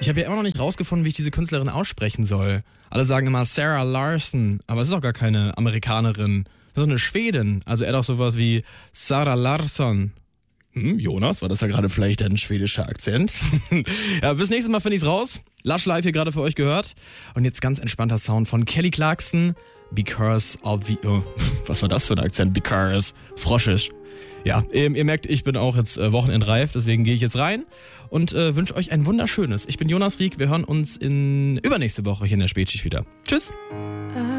Ich habe ja immer noch nicht rausgefunden, wie ich diese Künstlerin aussprechen soll. Alle sagen immer Sarah Larsson, aber es ist auch gar keine Amerikanerin. Das ist eine Schwedin. Also eher doch sowas wie Sara Larsson. Jonas, war das ja gerade vielleicht ein schwedischer Akzent? Ja, bis nächstes Mal finde ich's raus. Lush Live hier gerade für euch gehört. Und jetzt ganz entspannter Sound von Kelly Clarkson. Because of... was war das für ein Akzent? Because... Froschisch. Ja, ihr merkt, ich bin auch jetzt wochenendreif, deswegen gehe ich jetzt rein und wünsche euch ein wunderschönes. Ich bin Jonas Rieck, wir hören uns in übernächste Woche hier in der Spätschicht wieder. Tschüss!